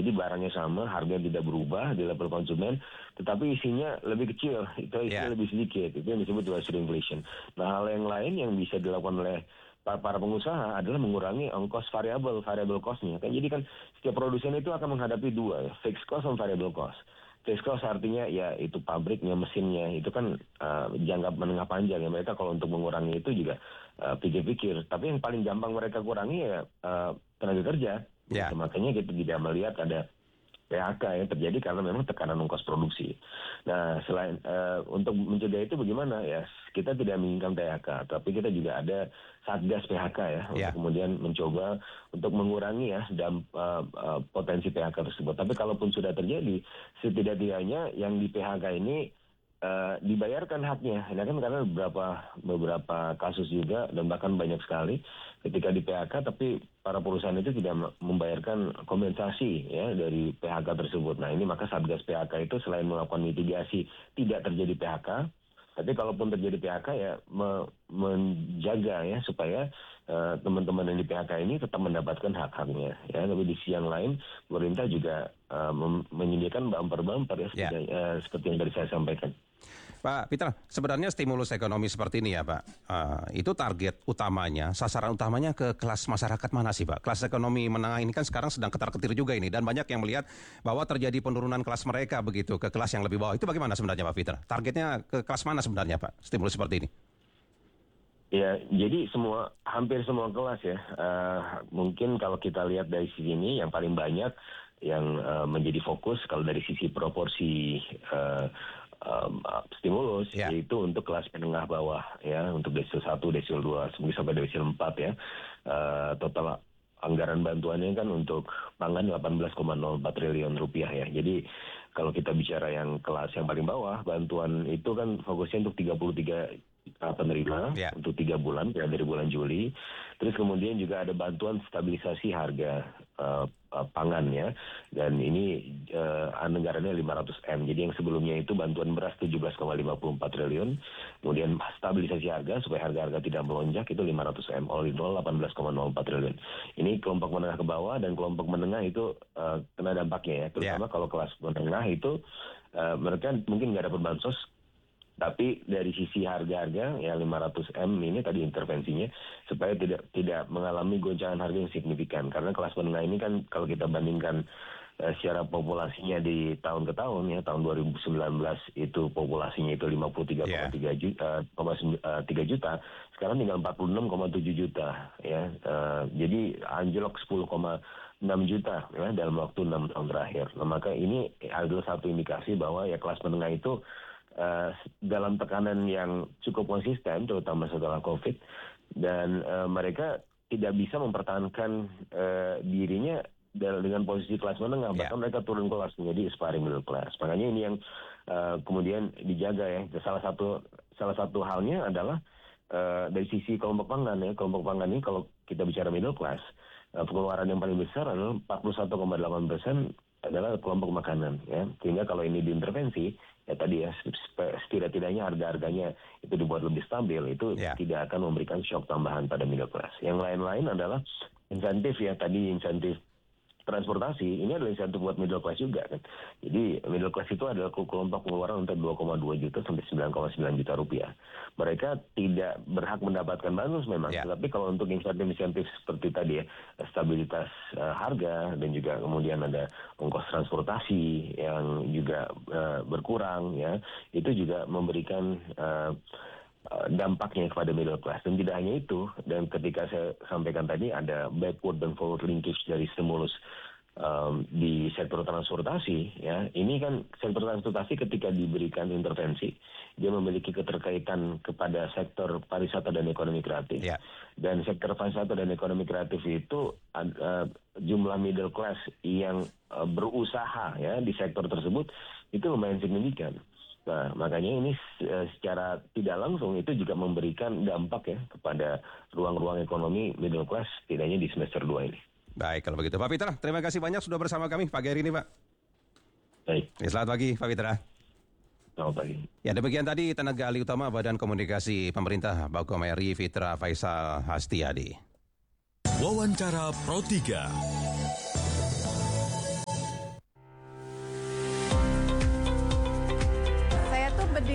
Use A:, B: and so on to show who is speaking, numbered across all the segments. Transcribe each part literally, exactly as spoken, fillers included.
A: Jadi barangnya sama, harga tidak berubah di level konsumen, tetapi isinya lebih kecil, itu isinya yeah. lebih sedikit. Itu yang disebut dengan shrinkflation. Nah, hal yang lain yang bisa dilakukan oleh para pengusaha adalah mengurangi ongkos variabel, variable cost-nya. Kan jadi kan setiap produsen itu akan menghadapi dua ya, fixed cost dan variable cost. Fixed cost artinya ya itu pabriknya, mesinnya, itu kan uh, jangka menengah panjang ya. Mereka kalau untuk mengurangi itu juga uh, pikir-pikir. Tapi yang paling gampang mereka kurangi ya uh, tenaga kerja.
B: Yeah.
A: Gitu. Makanya kita tidak melihat ada P H K yang terjadi karena memang tekanan ongkos produksi. Nah, selain uh, untuk mencegah itu bagaimana ya? Kita tidak menginginkan P H K, tapi kita juga ada Satgas P H K ya, yeah. untuk kemudian mencoba untuk mengurangi ya damp, uh, uh, potensi P H K tersebut. Tapi kalaupun sudah terjadi, setidak-tidaknya yang di P H K ini uh, dibayarkan haknya. Ini kan karena beberapa beberapa kasus juga dan bahkan banyak sekali ketika di P H K, tapi para perusahaan itu tidak membayarkan kompensasi ya dari P H K tersebut. Nah, ini maka Satgas P H K itu selain melakukan mitigasi tidak terjadi P H K, tapi kalaupun terjadi P H K ya me- menjaga ya supaya uh, teman-teman yang di P H K ini tetap mendapatkan hak-haknya ya. Tapi di sisi yang lain pemerintah juga uh, mem- menyediakan bumper-bumper ya seperti, yeah. uh, seperti yang tadi saya sampaikan.
B: Pak Peter, sebenarnya stimulus ekonomi seperti ini ya Pak, uh, itu target utamanya, sasaran utamanya ke kelas masyarakat mana sih Pak? Kelas ekonomi menengah ini kan sekarang sedang ketar-ketir juga ini, dan banyak yang melihat bahwa terjadi penurunan kelas mereka begitu, ke kelas yang lebih bawah. Itu bagaimana sebenarnya Pak Peter? Targetnya ke kelas mana sebenarnya Pak, stimulus seperti ini?
A: Ya, jadi semua, hampir semua kelas ya, uh, mungkin kalau kita lihat dari sisi ini, yang paling banyak yang uh, menjadi fokus kalau dari sisi proporsi uh, Um, stimulus yeah. yaitu untuk kelas menengah bawah ya, untuk desil satu, desil dua, sampai desil empat ya. Uh, total anggaran bantuannya kan untuk pangan delapan belas koma nol empat triliun rupiah ya. Jadi kalau kita bicara yang kelas yang paling bawah, bantuan itu kan fokusnya untuk tiga puluh tiga penerima yeah. untuk tiga bulan ya, dari bulan Juli. Terus kemudian juga ada bantuan stabilisasi harga uh, uh, pangan ya, dan ini uh, anggarannya lima ratus M. Jadi yang sebelumnya itu bantuan beras tujuh belas koma lima empat triliun, kemudian stabilisasi harga supaya harga-harga tidak melonjak itu lima ratus M, all in all delapan belas koma nol empat triliun. Ini kelompok menengah ke bawah, dan kelompok menengah itu uh, kena dampaknya ya, terutama yeah. kalau kelas menengah itu uh, mereka mungkin nggak dapat bansos. Tapi dari sisi harga-harga ya lima ratus M ini tadi intervensinya supaya tidak tidak mengalami goncangan harga yang signifikan, karena kelas menengah ini kan kalau kita bandingkan uh, secara populasinya di tahun ke tahun ya, tahun dua ribu sembilan belas itu populasinya itu lima puluh tiga koma tiga yeah. juta, sekarang tinggal empat puluh enam koma tujuh juta ya, uh, jadi anjlok sepuluh koma enam juta ya dalam waktu enam tahun terakhir. Nah, maka ini adalah satu indikasi bahwa ya kelas menengah itu Uh, dalam tekanan yang cukup konsisten, terutama setelah COVID, dan uh, mereka tidak bisa mempertahankan uh, dirinya dengan posisi kelas menengah, yeah. bahkan mereka turun kelas menjadi aspiring middle class. Makanya ini yang uh, kemudian dijaga ya. Salah satu salah satu halnya adalah uh, dari sisi kelompok pangan ya. Kelompok pangan ini kalau kita bicara middle class, uh, pengeluaran yang paling besar adalah empat puluh satu koma delapan persen adalah kelompok makanan ya. Sehingga kalau ini diintervensi ya tadi ya, setidak-tidaknya harga-harganya itu dibuat lebih stabil, itu yeah. tidak akan memberikan shock tambahan pada middle class. Yang lain-lain adalah insentif ya, tadi insentif transportasi, ini adalah insentif buat middle class juga kan. Jadi middle class itu adalah kelompok pengeluaran untuk dua koma dua juta sampai sembilan koma sembilan juta rupiah. Mereka tidak berhak mendapatkan bansos memang, yeah. tapi kalau untuk insentif-insentif seperti tadi ya, stabilitas uh, harga, dan juga kemudian ada ongkos transportasi yang juga uh, berkurang ya, itu juga memberikan uh, dampaknya kepada middle class. Dan tidak hanya itu, dan ketika saya sampaikan tadi ada backward dan forward linkage dari stimulus um, di sektor transportasi ya, ini kan sektor transportasi ketika diberikan intervensi dia memiliki keterkaitan kepada sektor pariwisata dan ekonomi kreatif yeah. dan sektor pariwisata dan ekonomi kreatif itu uh, jumlah middle class yang uh, berusaha ya di sektor tersebut itu lumayan signifikan. Nah, makanya ini uh, secara tidak langsung itu juga memberikan dampak ya kepada ruang-ruang ekonomi middle class, tidaknya di semester dua ini.
B: Baik, kalau begitu Pak Peter, terima kasih banyak sudah bersama kami pagi hari ini Pak.
A: Baik.
B: Ya, selamat pagi Pak Peter.
A: Selamat pagi.
B: Ya, demikian tadi tenaga ahli utama Badan Komunikasi Pemerintah Baukomeri Fitra Faisal Hastiadi.
C: Wawancara Pro tiga.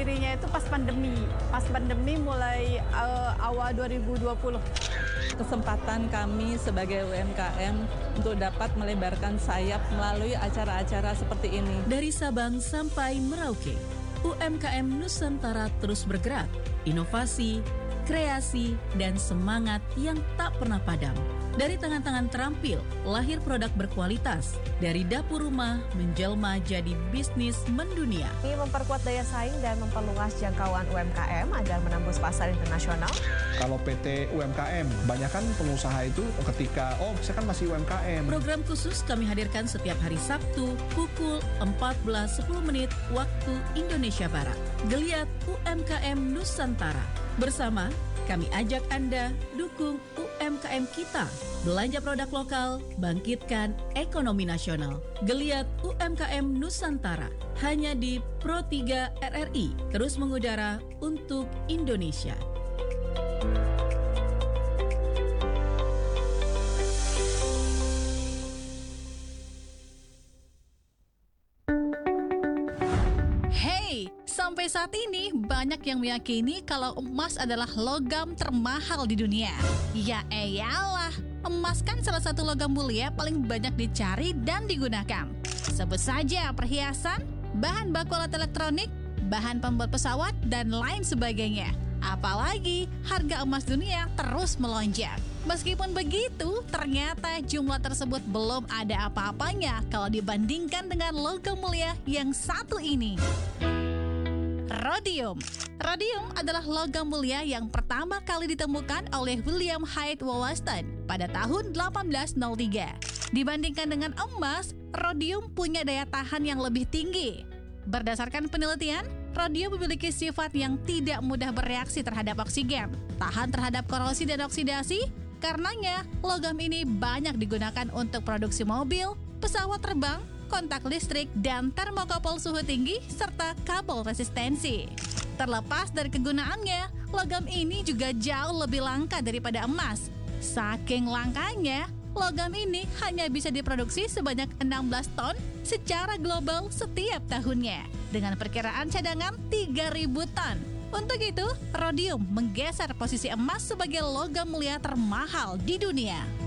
C: berdirinya itu pas pandemi. Pas pandemi mulai uh, awal dua ribu dua puluh.
D: Kesempatan kami sebagai U M K M untuk dapat melebarkan sayap melalui acara-acara seperti ini.
E: Dari Sabang sampai Merauke, U M K M Nusantara terus bergerak, inovasi, kreasi, dan semangat yang tak pernah padam. Dari tangan-tangan terampil, lahir produk berkualitas. Dari dapur rumah, menjelma jadi bisnis mendunia.
F: Ini memperkuat daya saing dan memperluas jangkauan U M K M agar menembus pasar internasional.
G: Kalau P T U M K M, banyak kan pengusaha itu ketika, oh saya kan masih U M K M.
E: Program khusus kami hadirkan setiap hari Sabtu pukul empat belas sepuluh menit waktu Indonesia Barat. Geliat U M K M Nusantara. Bersama, kami ajak Anda dukung U M K M kita. Belanja produk lokal, bangkitkan ekonomi nasional. Geliat U M K M Nusantara. Hanya di Pro tiga R R I. Terus mengudara untuk Indonesia.
H: Sampai saat ini banyak yang meyakini kalau emas adalah logam termahal di dunia. Ya eyalah, emas kan salah satu logam mulia paling banyak dicari dan digunakan. Sebut saja perhiasan, bahan baku alat elektronik, bahan pembuat pesawat, dan lain sebagainya. Apalagi harga emas dunia terus melonjak. Meskipun begitu, ternyata jumlah tersebut belum ada apa-apanya kalau dibandingkan dengan logam mulia yang satu ini. Rhodium. Rhodium adalah logam mulia yang pertama kali ditemukan oleh William Hyde Wollaston pada tahun delapan belas nol tiga. Dibandingkan dengan emas, rhodium punya daya tahan yang lebih tinggi. Berdasarkan penelitian, rhodium memiliki sifat yang tidak mudah bereaksi terhadap oksigen, tahan terhadap korosi dan oksidasi. Karenanya, logam ini banyak digunakan untuk produksi mobil, pesawat terbang, kontak listrik, dan termokopol suhu tinggi, serta kabel resistensi. Terlepas dari kegunaannya, logam ini juga jauh lebih langka daripada emas. Saking langkanya, logam ini hanya bisa diproduksi sebanyak enam belas ton secara global setiap tahunnya, dengan perkiraan cadangan tiga ribu ton. Untuk itu, rhodium menggeser posisi emas sebagai logam mulia termahal di dunia.